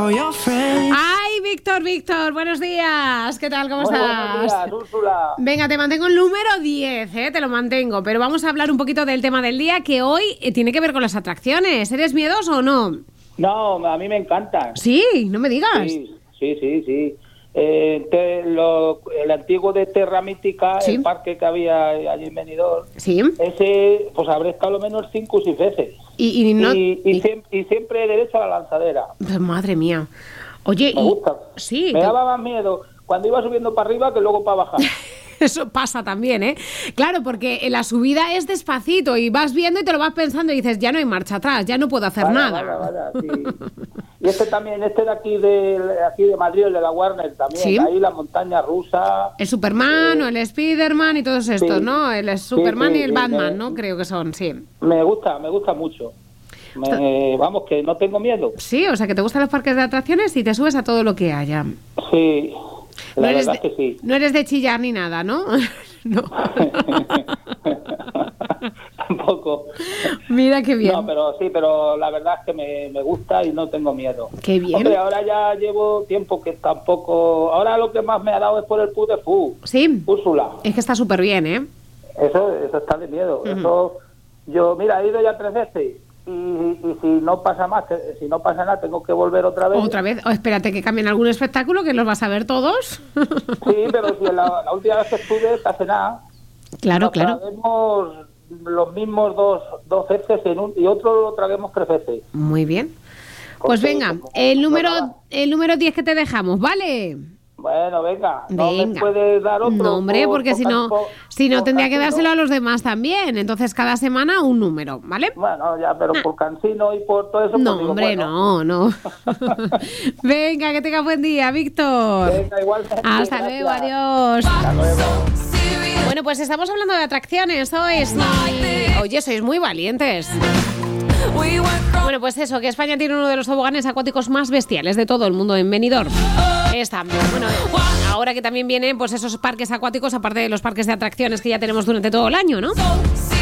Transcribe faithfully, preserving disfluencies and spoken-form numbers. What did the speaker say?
Ay, Víctor, Víctor, buenos días. ¿Qué tal? ¿Cómo Muy estás? Buenos días, Úrsula. Venga, te mantengo el número diez, ¿eh? Te lo mantengo. Pero vamos a hablar un poquito del tema del día, que hoy eh, tiene que ver con las atracciones. ¿Eres miedoso o no? No, a mí me encantan. Sí, no me digas. Sí, sí, sí, sí. Eh, te- lo- el antiguo de Terra Mítica, Sí. el parque que había allí en Benidorm, Sí. ese, pues habré estado lo menos cinco o seis veces. Y, y no... y, y, y- siem- y siempre derecho a la lanzadera. Pues madre mía. Oye, Me y... gusta. Sí, Me te- daba más miedo cuando iba subiendo para arriba que luego para bajar. Eso pasa también, ¿eh? Claro, porque la subida es despacito y vas viendo y te lo vas pensando y dices, ya no hay marcha atrás, ya no puedo hacer Vaya, nada. vaya, vaya, sí. Y este también, este de aquí de, aquí de Madrid, el de la Warner también, Sí. ahí la montaña rusa. El Superman Eh, o el Spiderman y todos estos, sí. ¿no? El Superman sí, y el sí, Batman, me- ¿no? Creo que son, sí. Me gusta, me gusta mucho. Me- vamos, que no tengo miedo. Sí, o sea, que te gustan los parques de atracciones y te subes a todo lo que haya. Sí, No la eres, verdad de, es que sí. no eres de chillar ni nada, ¿no? No. Tampoco. Mira qué bien. No, pero sí, pero la verdad es que me, me gusta y no tengo miedo. Qué bien. Hombre, ahora ya llevo tiempo que tampoco... Ahora lo que más me ha dado es por el Puy de Fou, Sí, Úrsula. es que está súper bien, ¿eh? Eso, eso está de miedo. Ujú. Eso, yo, mira, he ido ya tres veces y, y si no pasa más, que- si no pasa nada, tengo que volver otra vez. Otra vez, o espérate que cambien algún espectáculo que los vas a ver todos. Sí, pero si la, la última vez que estuve, hace nada. Claro, nos claro. traguemos los mismos dos, dos veces en un, y otro lo traguemos tres veces. Muy bien. Pues Porque venga, como- el número, nada. el número diez que te dejamos, ¿vale? Bueno, venga, no me Venga. puedes dar otro. No, hombre, por- porque por si casi- no, por- si no por tendría que cansino. dárselo a los demás también. Entonces, cada semana un número, ¿vale? Bueno, ya, pero por cansino y por todo eso. No, pues digo, hombre, bueno, no, no. Venga, que tengas buen día, Víctor. Venga, igualmente, Hasta gracias. luego, adiós. Hasta luego. Bueno, pues estamos hablando de atracciones hoy. Sí. Oye, sois muy valientes. Bueno, pues eso, que España tiene uno de los toboganes acuáticos más bestiales de todo el mundo en Benidorm. Está, bueno, ahora que también vienen pues esos parques acuáticos, aparte de los parques de atracciones que ya tenemos durante todo el año, ¿no?